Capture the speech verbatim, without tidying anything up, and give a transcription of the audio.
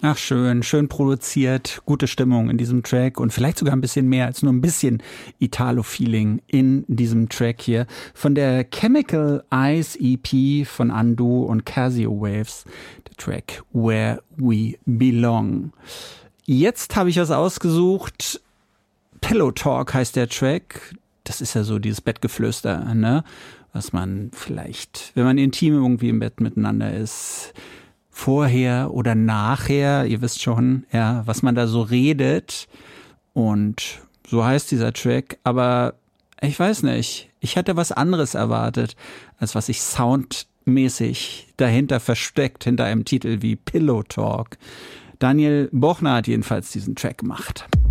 Ach schön, schön produziert, gute Stimmung in diesem Track und vielleicht sogar ein bisschen mehr als nur ein bisschen Italo-Feeling in diesem Track hier von der Chemical Eyes E P von Undo und Casio Waves, der Track Where We Belong. Jetzt habe ich was ausgesucht, Pillow Talk heißt der Track, das ist ja so dieses Bettgeflüster, ne, was man vielleicht, wenn man intim irgendwie im Bett miteinander ist, vorher oder nachher, ihr wisst schon, ja, was man da so redet. Und so heißt dieser Track. Aber ich weiß nicht, ich hätte was anderes erwartet, als was sich soundmäßig dahinter versteckt, hinter einem Titel wie Pillow Talk. Daniel Bochner hat jedenfalls diesen Track gemacht.